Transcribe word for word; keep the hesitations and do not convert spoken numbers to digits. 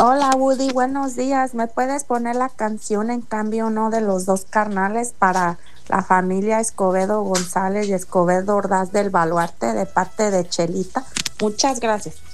Hola Woody, buenos días. ¿Me puedes poner la canción En cambio no de los dos carnales para la familia Escobedo González y Escobedo Ordaz del Baluarte de parte de Chelita? Muchas gracias.